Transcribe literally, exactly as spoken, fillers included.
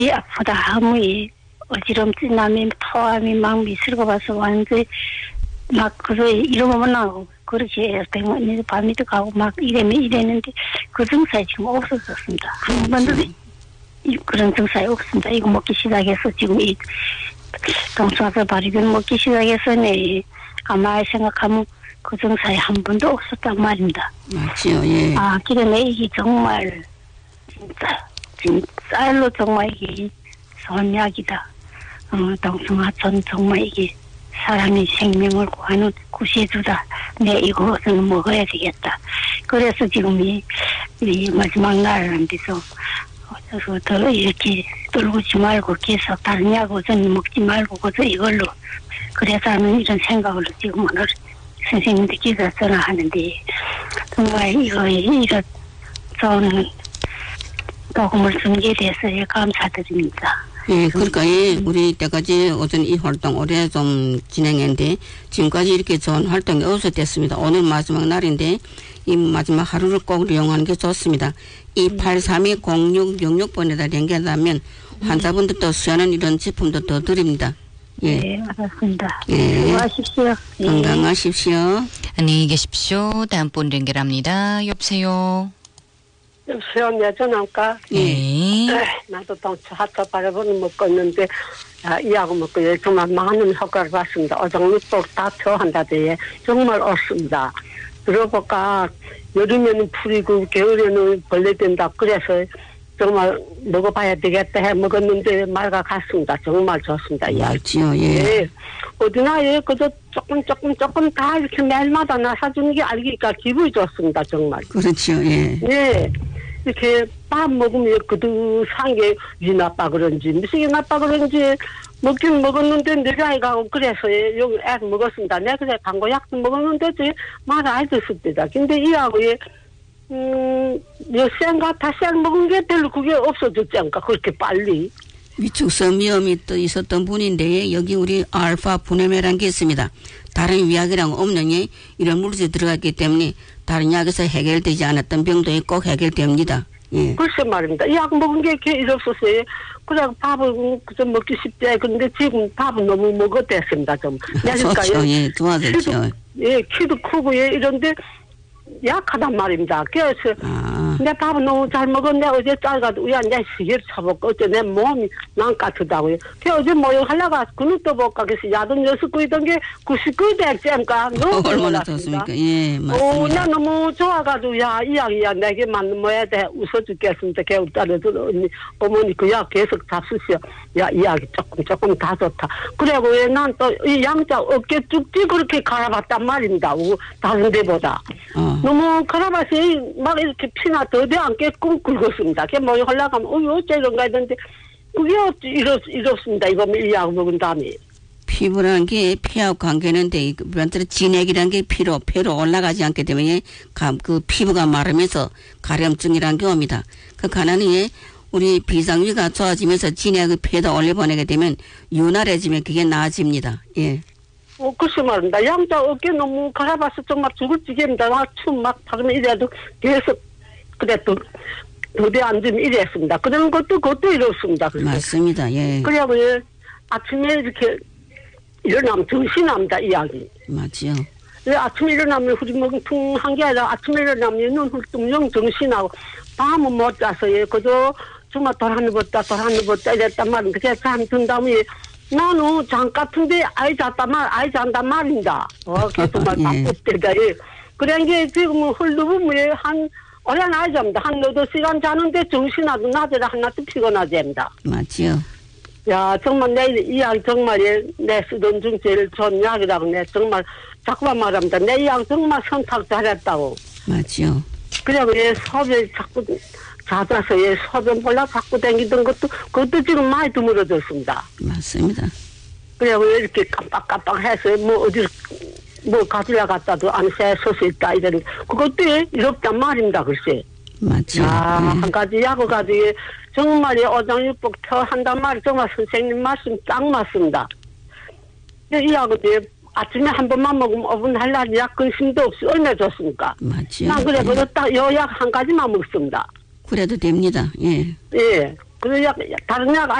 이 아프다 하무이 어지럼증 남이 토함이 막 미스러가 봐서 완전히 막 그래서 이러면 나고 그렇게 병원에 밤에도 가고 막 이래면 이랬는데 그 증상이 지금 없어졌습니다. 한 번도 그런 증상이 없습니다. 이거 먹기 시작해서 지금 이 동수화서 발효균 먹기 시작해서는 아마 생각하면 그 증상이 한 번도 없었단 말입니다. 맞지요, 예. 아, 그러네 이게 정말 진짜 진짜로 정말 이게 선약이다. 어, 동승하천 정말 이게 사람이 생명을 구하는 구세주다. 내 이것은 먹어야 되겠다. 그래서 지금 이, 이 마지막 날을 데서 그래서 더 이렇게 떨구지 말고 계속 다른 약은 먹지 말고 그저 이걸로 그래서 하는 이런 생각으로 지금 오늘 선생님들께서 전화하는데 정말 이거 이런 좋은 도움을 준 게 대해서 감사드립니다. 예, 그러니까 예, 우리 때까지 오전 이 활동 오래 좀 진행했는데 지금까지 이렇게 좋은 활동이 없었댔습니다. 오늘 마지막 날인데 이 마지막 하루를 꼭 이용하는 게 좋습니다. 이팔삼이 공육육육 번에다 연결하면 환자분들도 시원한 이런 제품도 더 드립니다. 예. 네, 알았습니다. 예. 수고하십시오. 예. 건강하십시오. 안녕히 계십시오. 다음 분 연결합니다. 여보세요. 여보세요, 내 전화할까? 네. 나도 동치 하트 바라보는 먹고 있는데, 아, 이하고 먹고, 예, 정말 많은 효과를 봤습니다. 어장육복 다 표한다대 정말 없습니다. 들어볼까, 여름에는 풀이고, 겨울에는 벌레 된다. 그래서 정말 먹어봐야 되겠다 해 먹었는데, 말과 같습니다. 정말 좋습니다. 맞지요, 예. 예. 어디나, 예, 그저 조금, 조금, 조금 다 이렇게 매일마다 나 사주는 게 알기니까 기분이 좋습니다. 정말. 그렇죠, 예. 예. 이렇게 밥 먹으면 그득한 게 위 나빠 그런지 무슨 나빠 그런지 먹긴 먹었는데 내가 아이가고 그래서 여기 애 먹었습니다. 내가 그래 방고약도 먹었는데 말 안 듣습니다. 근데 이하고 음, 요새인가 다시안 먹은 게 별로 그게 없어졌지 않까 그렇게 빨리. 위축성 위험이 또 있었던 분인데 여기 우리 알파 분해매라는 게 있습니다. 다른 위약이랑 없는 예, 이런 물질이 들어갔기 때문에 다른 약에서 해결되지 않았던 병도 꼭 해결됩니다. 예. 글쎄 말입니다. 이 약 먹은 게 이렇게 일 없었어요. 그래 밥은 좀 먹기 쉽지. 그런데 지금 밥은 너무 먹어댔습니다. 좀. 좋죠. 예, 도와드리죠. 예, 키도 크고 예, 이런데 약하단 말입니다. 그래서 아. 내 밥은 너무 잘 먹었네. 어제 짜가도 우야 내 시계를 쳐먹고 어째 내 몸이 난 같다고요. 그 어제 모욕 하려가 그릇도 못 가겠어. 야동 여섯 구이던 게 구십구 대쯤까 너무 얼마나 좋습니까? 예, 맞습니다. 오, 나 너무 좋아가지고 야 이 약이야 내게 맞는 뭐야 돼 웃어 죽겠습니다. 걔 딸애들 언니 어머니 그 약 계속 잡수시오. 야 이 약이 조금 조금 다 좋다. 그래고 왜 난 또 이 양자 어깨 쭉지 그렇게 갈아봤단 말입니다. 다른 데보다. 어. 너무 갈아봤어요. 막 이렇게 피나 더대 않게끔 긁었습니다. 걔 뭐이 하려가면 어 어째 이런가 했는데 그게 어찌 이렇 이렇습니다. 이거 이 약 먹은 다음에. 피부라는 게 피하고 관계는데 완전히 진액이라는 게 피로 폐로 올라가지 않게 되면 그 피부가 마르면서 가려움증이라는 게 옵니다. 그 가난이 우리 비상위가 좋아지면서 진액의 폐도 올려보내게 되면 윤활해지면 그게 나아집니다. 예. 어, 글쎄 말입니다. 양자 어깨 너무 갈아봐서 정말 죽을 지경입니다. 춤막 박으면 이래도 계속 그래 또 도대 앉으면 이랬습니다. 그런 것도 그것도 이렇습니다. 그래서. 맞습니다. 예. 그래고 예, 아침에 이렇게 일어나면 정신이 납니다. 이야기. 맞지요. 예, 아침에 일어나면 흐리멍텅한 게 아니라 아침에 일어나면 눈 훌뚱영 정신하고 밤은 못 자서 예, 그저 정말 돌 하늘 봤다 돌 하늘 봤다 이랬단 말입니다. 그래서 잠든 다음에 나는 장 같은데 아이 잤단 말, 아이 잔단 말입니다. 어, 계속 말 바쁘대다. 예. 그런 게 지금 흘러보면 한, 어려 아이 잡니다. 한 너도 시간 자는데 정신나도 낮에라 하나도 피곤하지 합니다. 맞지요. 야, 정말 내 이 약 정말 내 쓰던 중 제일 좋은 약이라고 내 정말 자꾸만 말합니다. 내 이 약 정말 선택 잘했다고. 맞지요. 그래고 얘 섭외 자꾸 잦아서 얘 소변 볼라 자꾸 다니던 것도 그것도 지금 많이 드물어졌습니다. 맞습니다. 그래고 이렇게 깜빡깜빡해서 뭐 어디 뭐 가지러 갔다도 안새 서서 있다 이런 그것도 이렇단 말입니다. 글쎄. 맞죠. 야, 네. 한 가지 약을 가지고 정말 어장육복 한단 말이 정말 선생님 말씀 딱 맞습니다. 이 약은 아침에 한 번만 먹으면 오 분 할 날 약 근심도 없이 얼마나 좋습니까? 맞죠. 난 그래, 그래서 딱 요 약 한 가지만 먹습니다. 그래도 됩니다. 예. 예. 그래 약 다른 약